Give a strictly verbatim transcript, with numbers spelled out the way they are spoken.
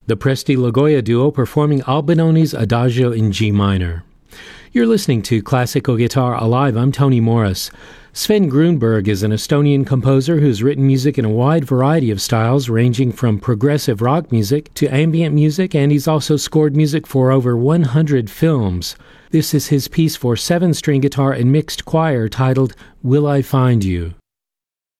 The Presti Logoya duo performing Albinone's Adagio in G minor. You're listening to Classical Guitar Alive. I'm Tony Morris. Sven Grunberg is an Estonian composer who's written music in a wide variety of styles, ranging from progressive rock music to ambient music, and he's also scored music for over one hundred films. This is his piece for seven-string guitar and mixed choir titled Will I Find You?